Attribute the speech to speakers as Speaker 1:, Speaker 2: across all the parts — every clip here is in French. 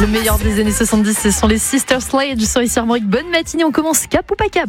Speaker 1: Le meilleur des années 70, ce sont les Sister Sledge sur ici Armorique. Bonne matinée, on commence cap ou pas cap?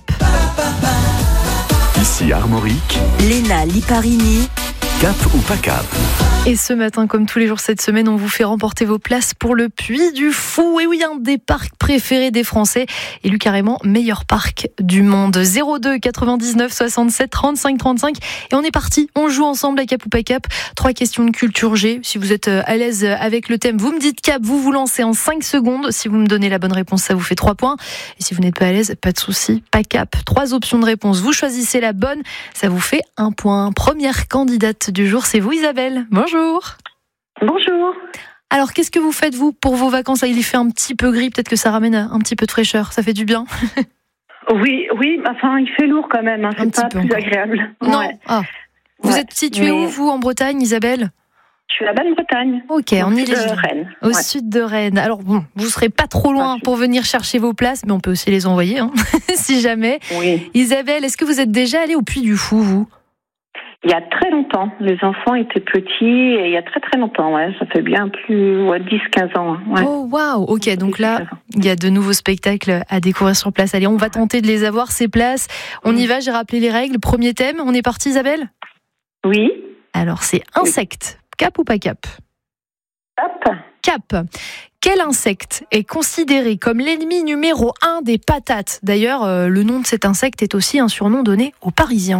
Speaker 2: Ici Armorique,
Speaker 3: Léna Liparini.
Speaker 2: cap ou pas cap?
Speaker 1: Et ce matin, comme tous les jours cette semaine, on vous fait remporter vos places pour le Puy du Fou. Et oui, un des parcs préférés des Français, élu carrément meilleur parc du monde. 02 99 67 35 35. Et on est parti, on joue ensemble à cap ou pas cap. 3 questions de culture G. Si vous êtes à l'aise avec le thème, vous me dites cap, vous vous lancez en 5 secondes. Si vous me donnez la bonne réponse, ça vous fait 3 points. Et si vous n'êtes pas à l'aise, pas de souci, pas cap. 3 options de réponse, vous choisissez la bonne, ça vous fait 1 point. Première candidate du jour, c'est vous Isabelle. Bonjour.
Speaker 4: Bonjour.
Speaker 1: Alors, qu'est-ce que vous faites, vous, pour vos vacances? Là, il fait un petit peu gris, peut-être que ça ramène un petit peu de fraîcheur. Ça fait du bien?
Speaker 4: Oui, enfin, il fait lourd quand même. C'est pas plus agréable.
Speaker 1: Non.
Speaker 4: Ouais.
Speaker 1: Ah. Vous êtes située où, vous, en Bretagne, Isabelle?
Speaker 4: Je suis à Basse-Bretagne.
Speaker 1: Ok, en
Speaker 4: sud de
Speaker 1: Ille-et-Vilaine.
Speaker 4: Rennes.
Speaker 1: Au sud de Rennes. Alors, bon, vous serez pas trop loin pour venir chercher vos places, mais on peut aussi les envoyer, hein, si jamais.
Speaker 4: Oui.
Speaker 1: Isabelle, est-ce que vous êtes déjà allée au Puy du Fou, vous?
Speaker 4: Il y a très longtemps. Les enfants étaient petits et il y a très très longtemps. Ouais. Ça fait bien plus 10-15 ans. Ouais.
Speaker 1: Oh, waouh. Ok, donc là, il y a de nouveaux spectacles à découvrir sur place. Allez, on va tenter de les avoir, ces places. On y va, j'ai rappelé les règles. Premier thème, on est parti, Isabelle?
Speaker 4: Oui.
Speaker 1: Alors, c'est insecte. Cap ou pas cap?
Speaker 4: Hop.
Speaker 1: Cap. Quel insecte est considéré comme l'ennemi numéro 1 des patates? D'ailleurs, le nom de cet insecte est aussi un surnom donné aux Parisiens.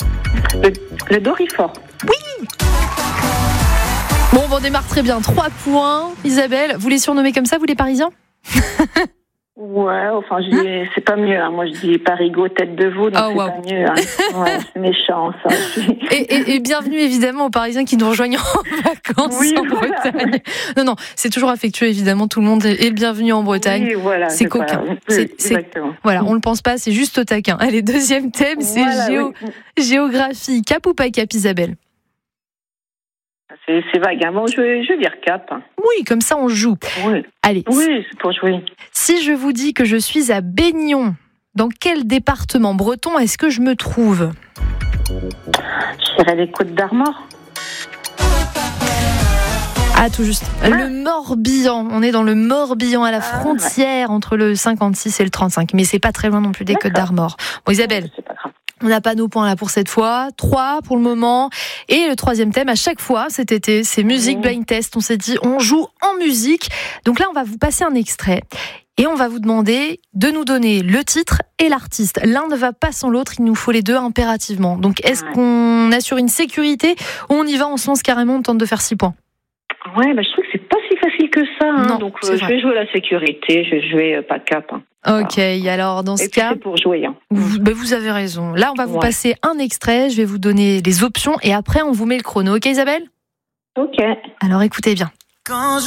Speaker 4: Le dorifort.
Speaker 1: Oui. Bon, on démarre très bien. 3 points. Isabelle, vous les surnommez comme ça, vous les Parisiens?
Speaker 4: Ouais, enfin, c'est pas mieux. Hein. Moi, je dis parigot, tête de veau, donc c'est pas mieux. Hein. Ouais, c'est méchant, ça.
Speaker 1: Et bienvenue, évidemment, aux Parisiens qui nous rejoignent en vacances en Bretagne. Non, c'est toujours affectueux, évidemment. Tout le monde est le bienvenu en Bretagne.
Speaker 4: Oui, voilà.
Speaker 1: C'est coquin.
Speaker 4: Exactement.
Speaker 1: Voilà, on le pense pas, c'est juste au taquin. Allez, deuxième thème, c'est géographie. Cap ou pas cap, Isabelle?
Speaker 4: C'est vague. Bon, je vais dire cap.
Speaker 1: Oui, comme ça, on joue.
Speaker 4: Oui.
Speaker 1: Allez.
Speaker 4: Oui, c'est pour jouer.
Speaker 1: Si je vous dis que je suis à Baignon, dans quel département breton est-ce que je me trouve?
Speaker 4: Je dirais les Côtes d'Armor.
Speaker 1: Ah, tout juste. Le Morbihan. On est dans le Morbihan, à la frontière entre le 56 et le 35. Mais c'est pas très loin non plus des Côtes d'Armor. Bon, Isabelle.
Speaker 4: C'est pas grave.
Speaker 1: On n'a pas nos points là pour cette fois. 3 pour le moment. Et le 3e thème, à chaque fois cet été, c'est musique blind test. On s'est dit, on joue en musique. Donc là, on va vous passer un extrait. Et on va vous demander de nous donner le titre et l'artiste. L'un ne va pas sans l'autre, il nous faut les deux impérativement. Donc est-ce qu'on assure une sécurité ou on y va, on se lance carrément, on tente de faire 6 points?
Speaker 4: Ouais, je trouve que c'est pas si facile que ça. Hein.
Speaker 1: Non,
Speaker 4: donc je vais jouer la sécurité, je vais jouer pas cap. Hein.
Speaker 1: Ok, alors dans ce cas,
Speaker 4: c'est pour jouer. Hein.
Speaker 1: Vous avez raison. Là, on va vous passer un extrait, je vais vous donner les options et après on vous met le chrono. Ok Isabelle?
Speaker 4: Ok.
Speaker 1: Alors écoutez bien.